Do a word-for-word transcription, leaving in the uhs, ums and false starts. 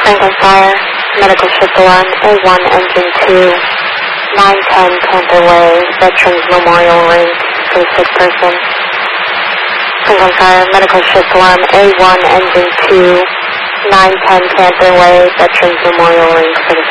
Franklin Fire, medical ship alarm A one engine two, nine ten Panther Way, Veterans Memorial Ring for the sick person. Franklin Fire, medical ship alarm A one engine two, nine ten Panther Way, Veterans Memorial Ring for the